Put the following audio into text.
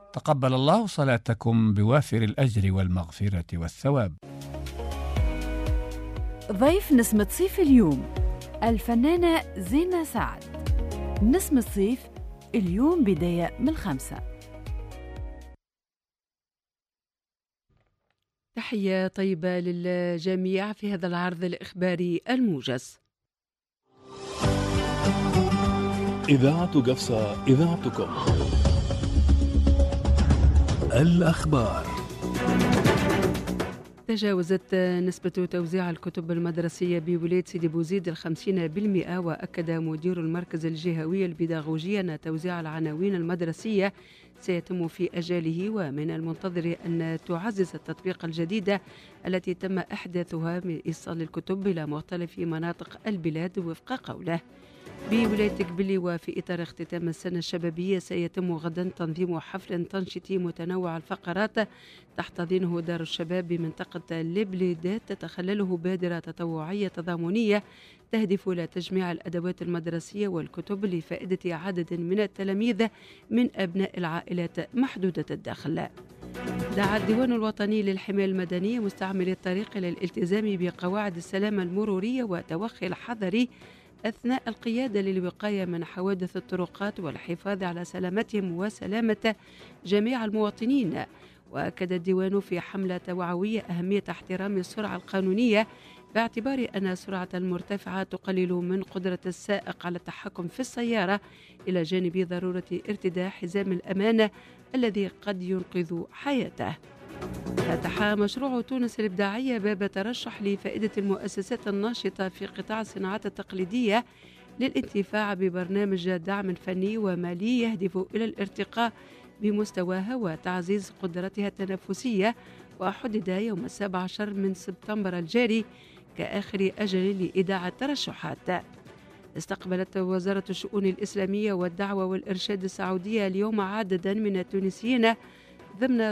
تقبل الله صلاتكم بوافر الأجر والمغفرة والثواب. ضيف نسمة صيف اليوم الفنانة زينة سعد. نسمة صيف اليوم بداية من 5. تحية طيبة للجميع في هذا العرض الإخباري الموجز. إذاعة قفصة، إذاعتكم. الأخبار. تجاوزت نسبة توزيع الكتب المدرسية بولاية سيدي بوزيد 50%، وأكد مدير المركز الجهوي البيداغوجي أن توزيع العناوين المدرسية سيتم في أجاله، ومن المنتظر أن تعزز التطبيق الجديدة التي تم إحداثها من إيصال الكتب إلى مختلف مناطق البلاد وفق قوله. بولاية قبلي وفي إطار اختتام السنة الشبابية سيتم غدا تنظيم حفل تنشيطي متنوع الفقرات تحتضنه دار الشباب بمنطقة لبليدات، تتخلله بادرة تطوعية تضامنية تهدف إلى تجميع الأدوات المدرسية والكتب لفائدة عدد من التلاميذ من أبناء العائلات محدودة الدخل. دعا الديوان الوطني للحماية المدنية مستعملي الطريق إلى الالتزام بقواعد السلامة المرورية وتوخي الحذر أثناء القيادة للوقاية من حوادث الطرقات والحفاظ على سلامتهم وسلامة جميع المواطنين. وأكد الديوان في حملة توعوية أهمية احترام السرعة القانونية، باعتبار أن السرعة المرتفعة تقلل من قدرة السائق على التحكم في السيارة، إلى جانب ضرورة ارتداء حزام الأمان الذي قد ينقذ حياته. فتح مشروع تونس الإبداعية باب ترشح لفائدة المؤسسات الناشطة في قطاع الصناعات التقليدية للانتفاع ببرنامج دعم فني ومالي يهدف إلى الارتقاء بمستواها وتعزيز قدرتها التنافسية، وحدد يوم 17 من سبتمبر الجاري كآخر أجل لإيداع الترشحات. استقبلت وزارة الشؤون الإسلامية والدعوة والإرشاد السعودية اليوم عددا من التونسيين ضمن